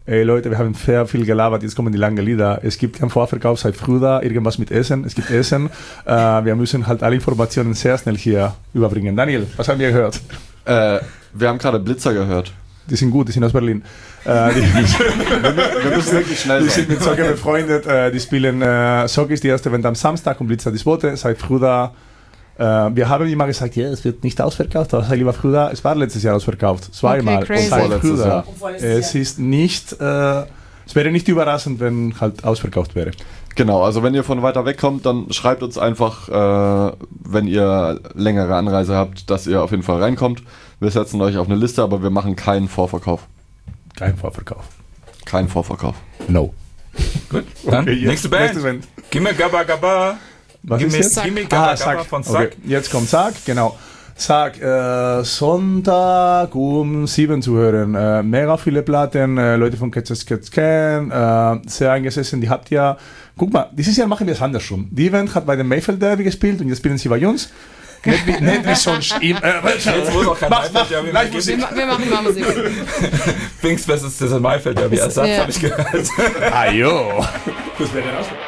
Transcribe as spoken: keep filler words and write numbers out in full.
ey Leute, wir haben sehr viel gelabert, jetzt kommen die langen Lieder. Es gibt keinen Vorverkauf, sei früh da, irgendwas mit Essen, es gibt Essen. Äh, wir müssen halt alle Informationen sehr schnell hier überbringen. Daniel, was haben wir gehört? Äh, wir haben gerade Blitzer gehört. Die sind gut, die sind aus Berlin. Äh, die, wir müssen wirklich schnell Die sein. sind mit Soccer befreundet, äh, die spielen, äh, Soccer ist die erste Event am Samstag und Blitzer die zweite, sei früh da. Äh, wir haben immer gesagt, ja, es wird nicht ausverkauft, aber sei lieber früh da. Es war letztes Jahr ausverkauft, zweimal. Okay, crazy. Sei früh da. Jahr. Es ist nicht, äh, es wäre nicht überraschend, wenn halt ausverkauft wäre. Genau, also wenn ihr von weiter weg kommt, dann schreibt uns einfach, äh, wenn ihr längere Anreise habt, dass ihr auf jeden Fall reinkommt. Wir setzen euch auf eine Liste, aber wir machen keinen Vorverkauf. Kein Vorverkauf. Kein Vorverkauf. No. Gut, dann Okay, jetzt- nächste Band. nächste Band. Gimme Gabba Gabba. Was Gimme, ist jetzt? Gimme Gabba Ah, Gabba Sack. von Sack. Okay, jetzt kommt Sack, genau. Sack, äh, Sonntag um sieben zu hören. Äh, mega viele Platten, äh, Leute von Catches Cats Can, äh, sehr eingesessen, die habt ihr. Guck mal, dieses Jahr machen wir es andersrum. Die Event hat bei dem Mayfield Derby gespielt und jetzt spielen sie bei uns. Nicht wie, nicht wie sonst. Im, äh, Jetzt muss auch kein mach, Maifeld mach, Derby gleich mehr Musik. Wir, ma- wir machen mal Musik. Pfingstfest ist das Maifeld Derby Ersatz, Ja. habe ich gehört. Ah jo. Das wäre raus.